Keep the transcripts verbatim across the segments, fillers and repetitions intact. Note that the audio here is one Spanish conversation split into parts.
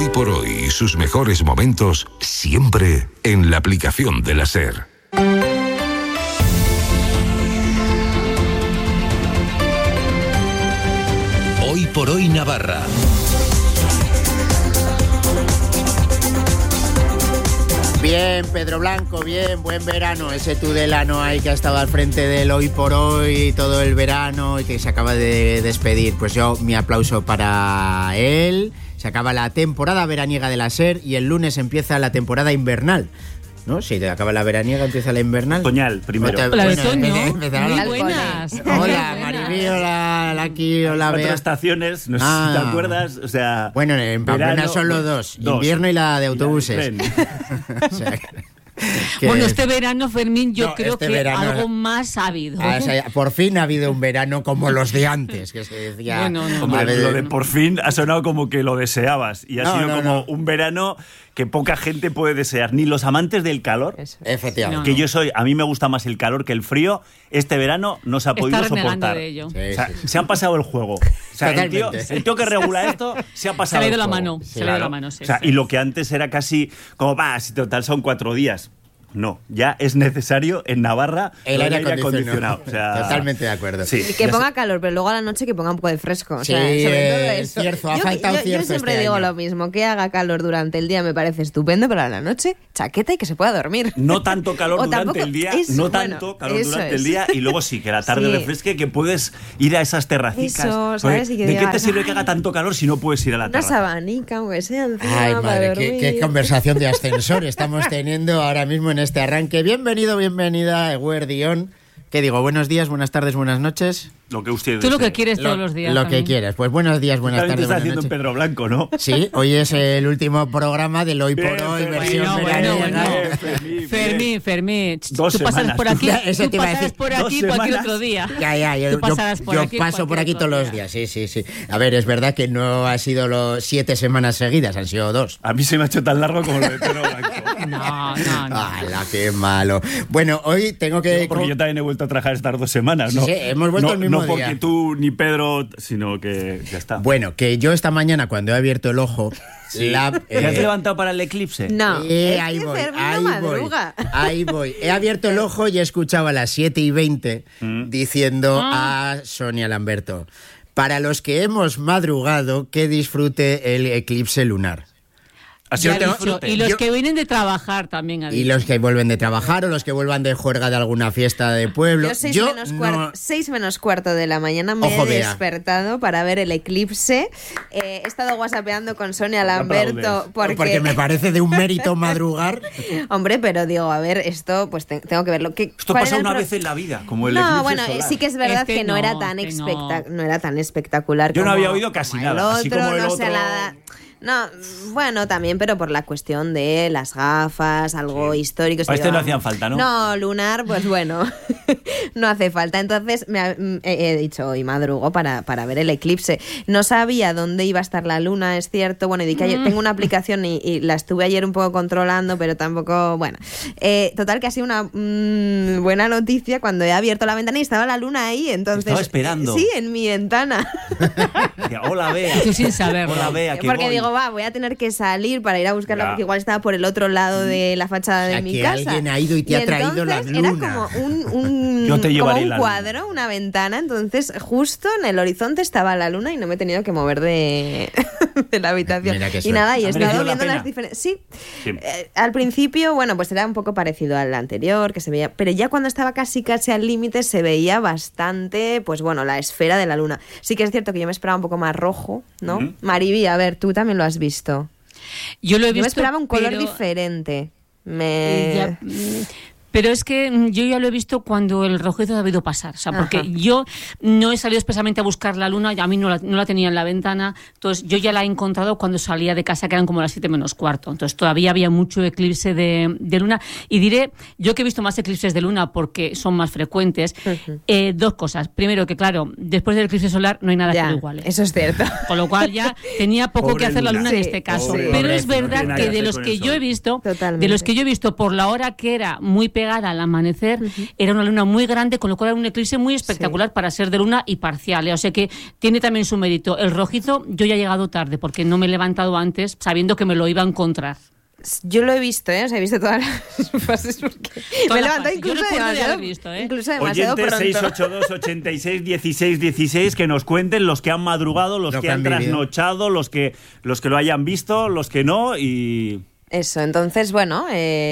Hoy por hoy y sus mejores momentos siempre en la aplicación de la SER. Hoy por hoy Navarra. Bien, Pedro Blanco, bien, buen verano. Ese Tudelano ahí que ha estado al frente del Hoy por Hoy todo el verano y que se acaba de despedir. Pues yo, mi aplauso para él. Se acaba la temporada veraniega de la SER y el lunes empieza la temporada invernal. ¿No? Si te acaba la veraniega, empieza la invernal. Toñal, primero. Hola, Bueno, Toño. empezará Muy la- buenas. Hola, Maribí, hola, Laki, hola, Cuatro Bea. estaciones, no sé Ah. si te acuerdas, o sea... Bueno, en Pamplona verano, son los dos, dos. invierno y la de Y la autobuses. del tren. O sea, que- Bueno, este verano, Fermín, yo No, creo este que verano- algo más ha habido. Ah, o sea, por fin ha habido un verano como los de antes, que se decía. Bueno, no. Hombre, a ver, lo de por fin ha sonado como que lo deseabas y ha No, sido no, como no. un verano que poca gente puede desear, ni los amantes del calor. Efectivamente. No, Que yo soy, a mí me gusta más el calor que el frío. Este verano no se ha podido Está renegando soportar. de ello. Sí, O sea, sí, sí. se han pasado el juego. O sea, el tío, Totalmente. el tío que regula esto se ha Se pasado le ha ido el la juego. mano, se le ha ido la mano, sí, O sea, sí. y lo que antes era casi como, va, si total son cuatro días. No, ya es necesario en Navarra El aire acondicionado. O sea, Totalmente de acuerdo. Sí. Que Ya ponga sé. calor, pero luego a la noche que ponga un poco de fresco. O sea, Sí, sobre todo el eso. cierzo, ha yo, faltado yo- yo cierzo siempre este digo año. lo mismo, que haga calor durante el día me parece estupendo, pero a la noche, chaqueta y que se pueda dormir. No tanto calor O durante tampoco- el día, eso, no bueno, tanto calor eso durante es. el día y luego sí, que la tarde Sí. refresque, que puedes ir a esas terracicas. Eso, ¿sabes? Oye, Y que ¿de qué digas, te sirve que "Ay". haga tanto calor si no puedes ir a la Una terraza? sabanica, aunque sea encima Ay, para madre, qué, dormir. qué conversación de ascensor estamos teniendo ahora mismo en este arranque. Bienvenido, bienvenida, Eguerdión. ¿Qué digo? Buenos días, buenas tardes, buenas noches. Lo que usted Tú lo que desee. quieres Lo, todos los días. lo que también. quieras. Pues buenos días, buenas También te tardes, está buenas haciendo noches. un Pedro Blanco, ¿no? Sí, hoy es el último programa del Hoy por Bien, Hoy, Fermín, versión Bueno, veraniega. bueno, bueno. Bien, Fermín, Fermín, Fermín, ch, Dos tú pasas semanas. por aquí, Eso te tú iba a pasas decir. por Dos aquí cualquier semanas. otro día. Ya, ya, yo, Tú pasarás yo- por yo aquí paso por cualquier aquí otro todos los día. días, sí, sí, sí. A ver, es verdad que no ha sido los siete semanas seguidas, han sido dos. A mí se me ha hecho tan largo como lo de Pedro Blanco. No, no, no. ¡Hala, qué malo! Bueno, hoy tengo que... Porque yo también he vuelto a trabajar estas dos semanas, ¿no? Sí, sí, hemos vuelto no, el mismo no porque día. tú ni Pedro, sino que ya está. Bueno, que yo esta mañana cuando he abierto el ojo... La, ¿Te has eh, levantado para el eclipse? No, Eh, es ahí que voy, Fermín no ahí voy, madruga. ahí voy. He abierto el ojo y he escuchado a las siete y veinte diciendo a Sonia Lamberto: para los que hemos madrugado, que disfrute el eclipse lunar. Así Ya yo tengo- dicho, y los yo- que vienen de trabajar también. ha Y dicho. los que vuelven de trabajar o los que vuelvan de juerga de alguna fiesta de pueblo. Yo seis, Yo menos no- cuarto, seis menos cuarto de la mañana me Ojo, he Bea. despertado para ver el eclipse. Eh, he estado whatsappeando con Sonia Lamberto aplaudes. porque... porque me parece de un mérito madrugar. Hombre, pero digo, a ver, esto pues te- tengo que verlo. ¿Qué, Esto cuál pasa era el una pro- vez en la vida, como el No, eclipse bueno, solar. sí que es verdad Este que no, no, era tan este espectac- no. no era tan espectacular. Yo no como- había oído casi como nada, el así otro, como el no sé, otro- la- No, bueno, también, pero por la cuestión de las gafas, algo histórico. Para se este no llevaba- hacían falta, ¿no? No, lunar, pues bueno, no hace falta. Entonces me ha- mm, he, he dicho hoy madrugo para, para ver el eclipse. No sabía dónde iba a estar la luna, es cierto. Bueno, y di que ayer, tengo una aplicación y, y la estuve ayer un poco controlando, pero tampoco, bueno. Eh, total, que ha sido una mm, buena noticia cuando he abierto la ventana y estaba la luna ahí. Entonces, Estaba esperando. Sí, en mi ventana. Decía, hola, Bea. Y tú sin saberlo. Hola, Bea, que Porque voy. digo, va, voy a tener que salir para ir a buscarla Ya. porque igual estaba por el otro lado de la fachada O sea, de mi que casa. alguien ha ido y te ha traído la entonces era luna. como un, un, Yo te como llevaré un la cuadro, una ventana. Entonces, justo en el horizonte estaba la luna y no me he tenido que mover de, de la habitación. Mira qué Y suerte. nada, y he ¿Ha merecido estado la viendo pena? las diferentes. Sí. Sí. Eh, al principio, bueno, pues era un poco parecido al anterior, que se veía. Pero ya cuando estaba casi casi al límite se veía bastante, pues bueno, la esfera de la luna. Sí que es cierto que yo me esperaba un poco más rojo, ¿no? Ujú. Maribí, a ver, tú también lo has visto. Yo lo he Yo visto. me esperaba un color pero- diferente. Me... Ya, mm, pero es que mm, yo ya lo he visto cuando el rojizo ha debido pasar. O sea, porque Ajá. yo no he salido expresamente a buscar la luna, y a mí no la, no la tenía en la ventana. Entonces, yo ya la he encontrado cuando salía de casa, que eran como las siete menos cuarto. Entonces, todavía había mucho eclipse de, de luna. Y diré, yo que he visto más eclipses de luna porque son más frecuentes, Ujú. eh, dos cosas. Primero, que claro, después del eclipse solar no hay nada Ya, que lo iguale. eso es cierto. Con lo cual ya tenía poco Pobre que hacer la luna. luna en Sí, este caso. pobre Pero luna. es verdad No tiene nada que que de hacer los con que el yo sol. he visto, Totalmente. de los que yo he visto por la hora que era muy pegada al amanecer, uh-huh. era una luna muy grande, con lo cual era un eclipse muy espectacular sí. para ser de luna y parcial, ¿eh? O sea que tiene también su mérito. El rojizo, yo ya he llegado tarde, porque no me he levantado antes, sabiendo que me lo iba a encontrar. Yo lo he visto, ¿eh? O sea, he visto todas las fases porque me he levantado incluso demasiado, de visto, ¿eh? incluso demasiado Oyentes pronto. seis ocho dos, ochenta y seis, dieciséis, dieciséis, que nos cuenten los que han madrugado, los lo que, que han, han trasnochado, los que, los que lo hayan visto, los que no y... Eso, entonces, bueno,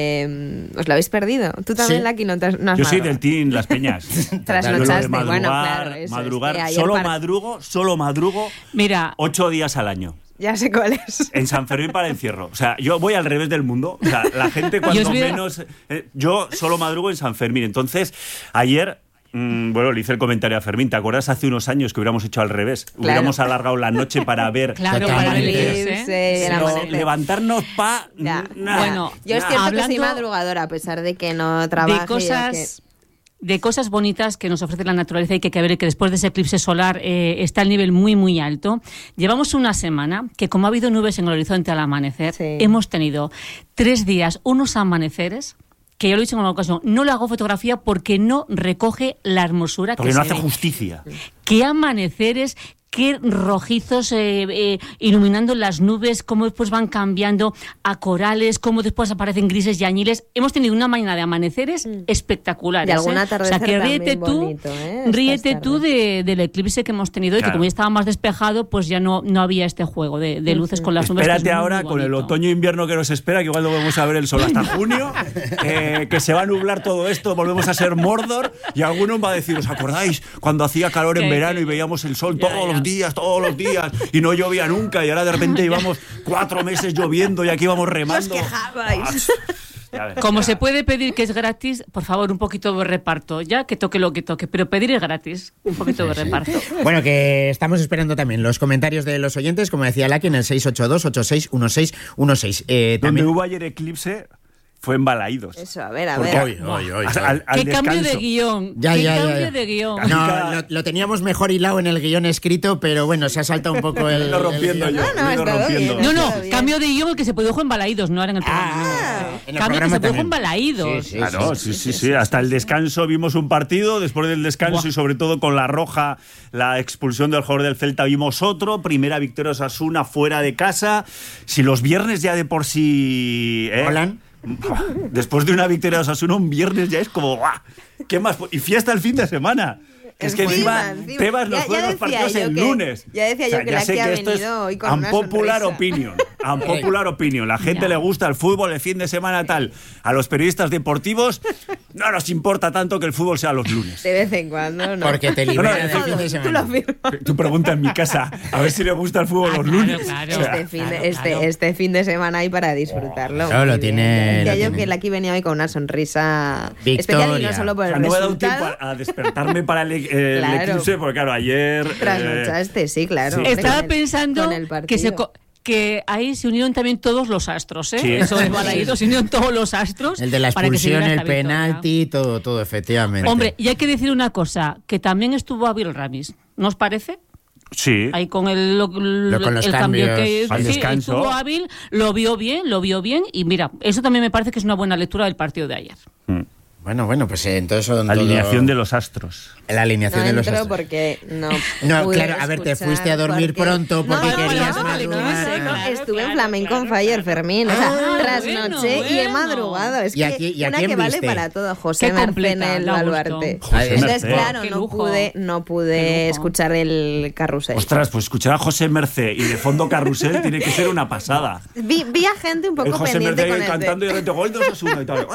eh, os lo habéis perdido. Tú también, sí. Lucky, no, te has, no has Yo madrugado. soy del team Las Peñas. Trasnochaste, madrugar, bueno, claro. Eso madrugar, es que solo par... madrugo, solo madrugo Mira, ocho días al año. Ya sé cuál es. En San Fermín para el encierro. O sea, yo voy al revés del mundo. O sea, la gente cuando menos... Eh, yo solo madrugo en San Fermín. Entonces, ayer... Mm, bueno, le hice el comentario a Fermín. ¿Te acuerdas hace unos años que hubiéramos hecho al revés? Claro. Hubiéramos alargado la noche para ver... Claro, para ver ¿eh? Pero levantarnos pa... Ya. Nada. Bueno, yo es cierto hablando que soy madrugadora, a pesar de que no trabajo. De cosas... de cosas bonitas que nos ofrece la naturaleza y que hay que ver que después de ese eclipse solar eh, está el nivel muy, muy alto. Llevamos una semana que, como ha habido nubes en el horizonte al amanecer, sí. hemos tenido tres días, unos amaneceres, que yo lo he dicho en una ocasión, no le hago fotografía porque no recoge la hermosura porque que no se hace ve. justicia. Qué amaneceres, qué rojizos eh, eh, iluminando las nubes, cómo después van cambiando a corales, cómo después aparecen grises y añiles. Hemos tenido una mañana de amaneceres mm. espectaculares. Y algún atardecer ¿eh? O sea, que ríete tú, bonito, ¿eh? ríete tú de, del eclipse que hemos tenido claro. y que como ya estaba más despejado, pues ya no, no había este juego de, de luces mm-hmm. con las nubes. Espérate muy, ahora muy con el otoño-invierno que nos espera, que igual no vamos a ver el sol hasta junio, eh, que se va a nublar todo esto, volvemos a ser Mordor y alguno va a decir, ¿os acordáis cuando hacía calor en verano y veíamos el sol ya, todos ya. los días, todos los días y no llovía nunca y ahora de repente íbamos cuatro meses lloviendo y aquí íbamos remando? Os quejabais. Como se puede pedir que es gratis, por favor, un poquito de reparto, ya que toque lo que toque, pero pedir es gratis, un poquito de reparto. Bueno, que estamos esperando también los comentarios de los oyentes, como decía Lucky, en el seis ocho dos, ochenta y seis, dieciséis dieciséis. Eh, Donde también... hubo ayer eclipse fue en Balaídos. Eso, a ver, a ver. Hoy, hoy, hoy, al, al ¿Qué descanso. cambio de guión? Ya, ¿Qué ya, ya, cambio ya. de guión? No, lo, lo teníamos mejor hilado en el guión escrito, pero bueno, se ha saltado un poco el... Lo rompiendo el yo. No, no, lo he ido está rompiendo. bien. No, no, Está bien. cambio de guión el que se produjo en Balaídos, no ahora en el programa. Ah, en el cambio que programa se produjo también. en Balaídos. Sí, sí, Claro, sí, sí, sí. Hasta el descanso vimos un partido, después del descanso Buah. y sobre todo con la roja, la expulsión del jugador del Celta, vimos otro, primera victoria de Osasuna fuera de casa. Si los viernes ya de por sí... ¿eh? Holan. Después de una victoria de Osasuna, un viernes ya es como... ¡guau! ¿Qué más? Y fiesta el fin de semana. Es que encima, encima. Tebas nos Ya- juega ya los partidos decía yo el que- lunes. ya decía yo que ya la sé que ha esto es venido hoy con una unpopular sonrisa. opinion. Unpopular opinion. La gente Ya. le gusta el fútbol, el fin de semana tal. A los periodistas deportivos no nos importa tanto que el fútbol sea los lunes. De vez en cuando, ¿no? Porque te libera No, no, del todo, fin de Tú semana. lo firmas. Tú pregunta en mi casa a ver si le gusta el fútbol Ah, los claro, lunes. claro. O sea, Este fin, de, Claro, este, claro. este fin de semana hay para disfrutarlo. Claro, lo Muy tiene- bien. Ya lo decía yo tiene. que la aquí venía hoy con una sonrisa Victoria. especial y no solo por o el sea, no me ha dado tiempo resultado. a, a despertarme para el, el Claro. eclipse, porque claro, ayer... eh, Trasnochaste, sí, claro. Sí. hombre, Estaba con el- pensando con el que se... partido. co- que ahí se unieron también todos los astros, ¿eh? Sí. Eso es Balaídos, se unieron todos los astros. El de la para que se expulsión, diera el esta victoria. penalti, todo, todo, efectivamente. Hombre, y hay que decir una cosa, que también estuvo Abel Ramis, ¿no os parece? Sí. Ahí con el, lo- Lo- con los el cambio cambios que al sí, descanso. estuvo hábil, lo vio bien, lo vio bien y mira, eso también me parece que es una buena lectura del partido de ayer. Mm. Bueno, bueno, pues eh, entonces son todo- Alineación de los astros. La alineación No de los entro astros. porque no No, pude claro, a ver, te escuchar fuiste a dormir porque- pronto porque No, no, querías no, madrugar. no, no, Claro, estuve claro, en Flamenco claro, on Fire, claro. Fermín. O sea, Ah, trasnoché bueno, y he bueno. madrugado. Es ¿Y a que qui- y a una quién que vale viste? para todo. José Qué Mercé en completa, el da gusto. Baluarte. José Entonces, Mercé. claro, Qué no lujo. pude, no Qué pude lujo. escuchar el carrusel. Ostras, pues escuchar a José Mercé y de fondo carrusel tiene que ser una pasada. Vi, vi a gente un El poco José pendiente Mercé con el... cantando y de repente gol de Osasuna y tal.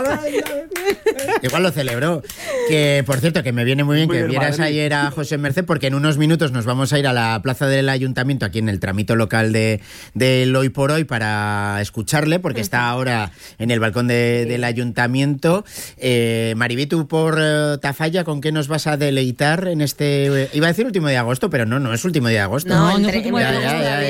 Igual lo celebró. Que, por cierto, que me viene muy bien Muy que del vieras Madrid. ayer a José Merced, porque en unos minutos nos vamos a ir a la plaza del Ayuntamiento, aquí en el tramito local de, del Hoy por Hoy, para escucharle, porque está ahora en el balcón de- del Ayuntamiento. Eh, Maribí, tú por eh, Tafalla, ¿con qué nos vas a deleitar en este... eh, iba a decir último de agosto, pero no, no es último de agosto. No, No, no entre- es último de Ya, entre- ya, ya, todavía ya, ya, es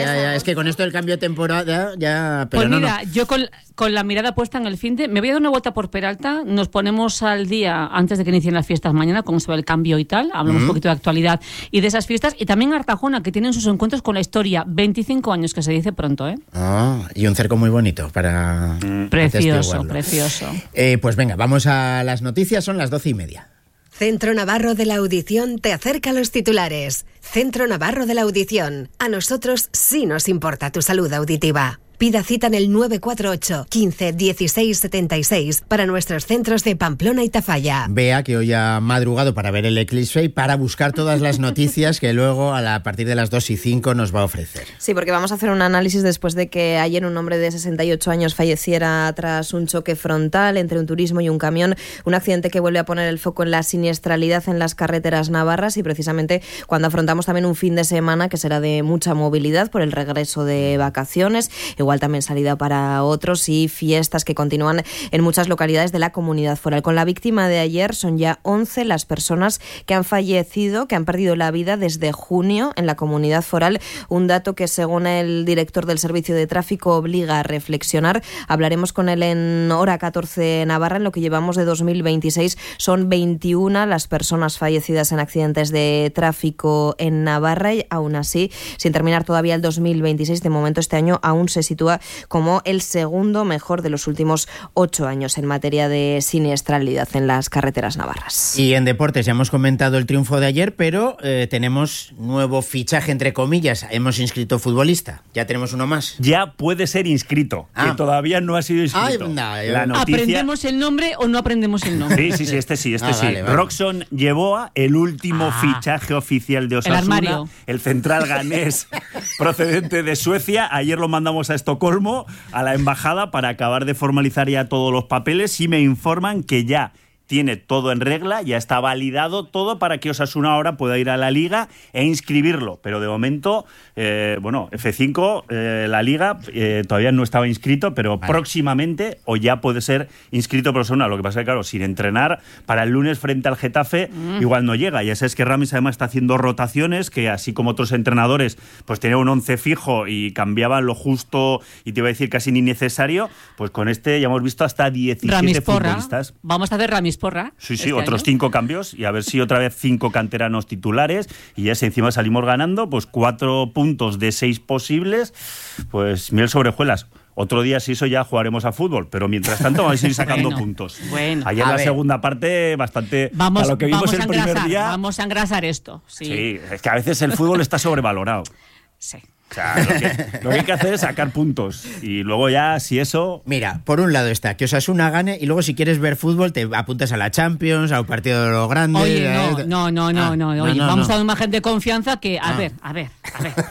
es que con esto del cambio de temporada ya... Pero pues no, mira, no. yo con, con la mirada puesta en el finde, me voy a dar una vuelta por Peralta, nos ponemos al día antes de que inicien las fiestas mañana, cómo se ve el cambio y tal, hablamos uh-huh. un poquito de actualidad y de esas fiestas, y también Artajona, que tienen sus encuentros con la historia, veinticinco años, que se dice pronto, ¿eh? Ah, y un cerco muy bonito para... Mm. Precioso, precioso. Eh, pues venga, vamos a las noticias, son las doce y media. Centro Navarro de la Audición te acerca los titulares. Centro Navarro de la Audición. A nosotros sí nos importa tu salud auditiva. Pida cita en el nueve cuatro ocho, quince, dieciséis, setenta y seis para nuestros centros de Pamplona y Tafalla. Vea que hoy ha madrugado para ver el eclipse y para buscar todas las noticias que luego a, la, a partir de las dos y cinco nos va a ofrecer. Sí, porque vamos a hacer un análisis después de que ayer un hombre de sesenta y ocho años falleciera tras un choque frontal entre un turismo y un camión, un accidente que vuelve a poner el foco en la siniestralidad en las carreteras navarras y precisamente cuando afrontamos también un fin de semana que será de mucha movilidad por el regreso de vacaciones, igual también salida para otros y fiestas que continúan en muchas localidades de la comunidad foral. Con la víctima de ayer son ya once las personas que han fallecido, que han perdido la vida desde junio en la comunidad foral, un dato que según el director del Servicio de Tráfico obliga a reflexionar. Hablaremos con él en Hora catorce Navarra. En lo que llevamos de dos mil veintiséis son veintiuna las personas fallecidas en accidentes de tráfico en Navarra y aún así, sin terminar todavía el dos mil veintiséis, de momento este año aún se sitúa como el segundo mejor de los últimos ocho años en materia de siniestralidad en las carreteras navarras. Y en deportes ya hemos comentado el triunfo de ayer, pero eh, tenemos nuevo fichaje, entre comillas. Hemos inscrito futbolista. Ya tenemos uno más. Ya puede ser inscrito, ah. que todavía no ha sido inscrito. Ay, no, La noticia... ¿Aprendemos el nombre o no aprendemos el nombre? Sí, sí, sí, este sí, este ah, sí. Vale, vale. Roxon Yeboah, el último ah. fichaje oficial de Osasuna. El armario. El central ganés procedente de Suecia. Ayer lo mandamos a Estocolmo, a la embajada, para acabar de formalizar ya todos los papeles, y me informan que ya tiene todo en regla, ya está validado todo para que Osasuna ahora pueda ir a la Liga e inscribirlo. Pero de momento, eh, bueno, F cinco, eh, la Liga, eh, todavía no estaba inscrito, pero vale. próximamente o ya puede ser inscrito por Osasuna. Lo que pasa es que, claro, sin entrenar, para el lunes frente al Getafe, mm. igual no llega. Ya sabes que Ramis además está haciendo rotaciones, que así como otros entrenadores, pues tenía un once fijo y cambiaban lo justo, y te iba a decir casi ni necesario, pues con este ya hemos visto hasta diecisiete Ramis Porra. futbolistas. Vamos a hacer Ramis Porra. Sí, sí, este otros año. cinco cambios y a ver si otra vez cinco canteranos titulares, y ya si encima salimos ganando, pues cuatro puntos de seis posibles, pues miel sobre hojuelas. Otro día, si eso, ya jugaremos a fútbol, pero mientras tanto vamos a ir sacando bueno, puntos. Bueno, Ayer la ver. segunda parte bastante... Vamos, a lo que vimos vamos el a primer engrasar, día... Vamos a engrasar esto. Sí. sí, es que a veces el fútbol está sobrevalorado. Sí. O sea, lo que, lo que hay que hacer es sacar puntos. Y luego ya, si eso... Mira, por un lado está que Osasuna gane, y luego si quieres ver fútbol te apuntas a la Champions, a un partido de los grandes... Oye, no, eh, no, no, no, ah, no, no, oye, no, vamos no. a dar una gente de confianza que, a Ah. ver, a ver, a ver.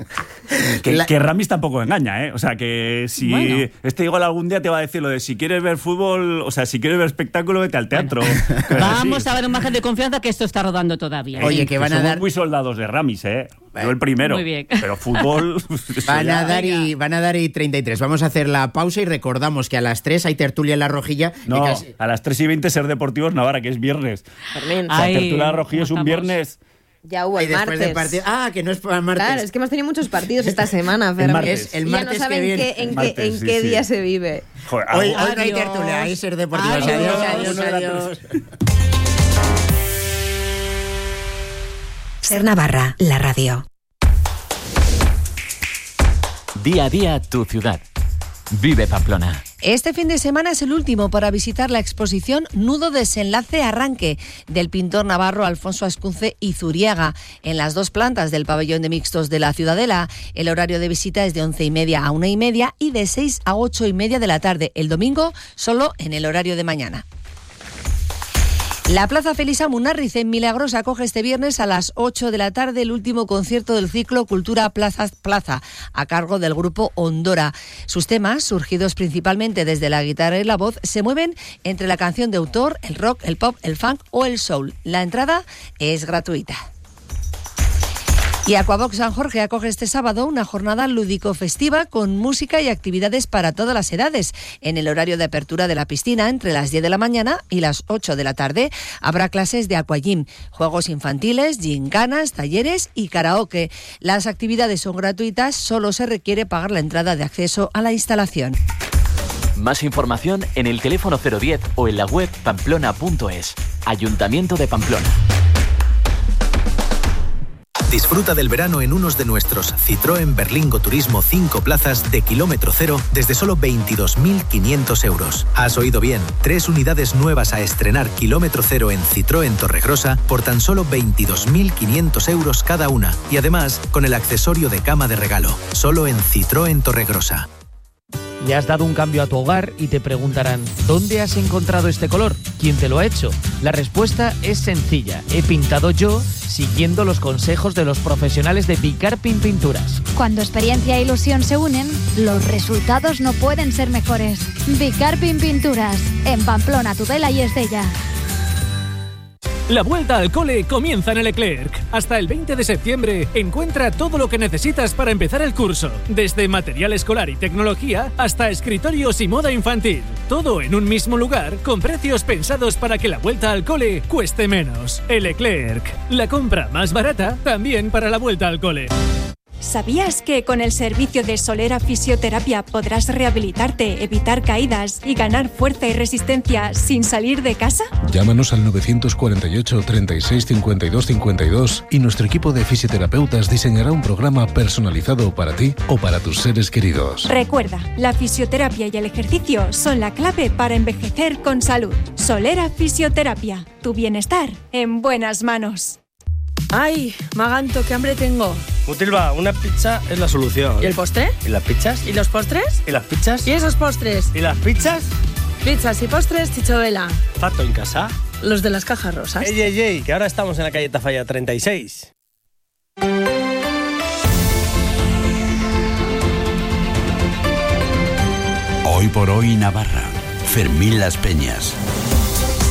Que, La- que Ramis tampoco engaña, ¿eh? O sea, que si Bueno. este igual algún día te va a decir lo de si quieres ver fútbol, o sea, si quieres ver espectáculo, vete al teatro. Pero Vamos sí, a ver un margen de confianza que esto está rodando todavía. Oye, ¿eh? que van a somos dar... muy soldados de Ramis, ¿eh? Yo el primero. Muy bien. Pero fútbol... eso Van ya- a, dar y, van a dar y treinta y tres. Vamos a hacer la pausa y recordamos que a las tres hay tertulia en La Rojilla. que No, casi- a las tres y veinte Ser Deportivos Navarra, que es viernes. Fermín, O sea, Ay, tertulia de La Rojilla es un estamos. viernes... ya hubo y el después martes. del partido... Ah, que no es para martes. Claro, es que hemos tenido muchos partidos esta semana, Fermín. martes. Es el Y ya martes no saben que viene. qué- en, Martes, qué, en sí, qué sí. día se vive. Joder, Hoy, algo- hoy no hay Adiós. tertulia, hay Ser Deportivos. Adiós. Adiós, adiós, Uno de la adiós. Ser Navarra, la radio. Día a día tu ciudad. Vive Pamplona. Este fin de semana es el último para visitar la exposición Nudo Desenlace Arranque del pintor navarro Alfonso Ascunce y Zuriaga en las dos plantas del pabellón de mixtos de la Ciudadela. El horario de visita es de once y media a una y media y de seis a ocho y media de la tarde. El domingo solo en el horario de mañana. La Plaza Felisa Munarriz en Milagros acoge este viernes a las ocho de la tarde el último concierto del ciclo Cultura Plaza Plaza, a cargo del grupo Ondora. Sus temas, surgidos principalmente desde la guitarra y la voz, se mueven entre la canción de autor, el rock, el pop, el funk o el soul. La entrada es gratuita. Y Aquabox San Jorge acoge este sábado una jornada lúdico-festiva con música y actividades para todas las edades. En el horario de apertura de la piscina, entre las diez de la mañana y las ocho de la tarde, habrá clases de aquagym, juegos infantiles, gincanas, talleres y karaoke. Las actividades son gratuitas, solo se requiere pagar la entrada de acceso a la instalación. Más información en el teléfono cero diez o en la web pamplona punto es. Ayuntamiento de Pamplona. Disfruta del verano en unos de nuestros Citroën Berlingo Turismo cinco plazas de kilómetro cero desde solo veintidós mil quinientos euros. Has oído bien, tres unidades nuevas a estrenar kilómetro cero en Citroën Torregrosa por tan solo veintidós mil quinientos euros cada una. Y además, con el accesorio de cama de regalo, solo en Citroën Torregrosa. Le has dado un cambio a tu hogar y te preguntarán, ¿dónde has encontrado este color? ¿Quién te lo ha hecho? La respuesta es sencilla. He pintado yo siguiendo los consejos de los profesionales de Bicarpin Pinturas. Cuando experiencia e ilusión se unen, los resultados no pueden ser mejores. Bicarpin Pinturas, en Pamplona, Tudela y Estella. La vuelta al cole comienza en el Leclerc. Hasta el veinte de septiembre encuentra todo lo que necesitas para empezar el curso, desde material escolar y tecnología hasta escritorios y moda infantil. Todo en un mismo lugar con precios pensados para que la vuelta al cole cueste menos. El Leclerc, la compra más barata también para la vuelta al cole. ¿Sabías que con el servicio de Solera Fisioterapia podrás rehabilitarte, evitar caídas y ganar fuerza y resistencia sin salir de casa? Llámanos al novecientos cuarenta y ocho, treinta y seis, cincuenta y dos cincuenta y dos y nuestro equipo de fisioterapeutas diseñará un programa personalizado para ti o para tus seres queridos. Recuerda, la fisioterapia y el ejercicio son la clave para envejecer con salud. Solera Fisioterapia, tu bienestar en buenas manos. ¡Ay, Maganto, qué hambre tengo! Mutilva, una pizza es la solución. ¿Y el postre? ¿Y las pizzas? ¿Y los postres? ¿Y las pizzas? ¿Y esos postres? ¿Y las pizzas? Pizzas y postres, Chicho Vela. ¿Fato en casa? Los de las cajas rosas. ¡Ey, ey, ey! Que ahora estamos en la calle Tafalla treinta y seis. Hoy por hoy Navarra. Fermín Las Peñas.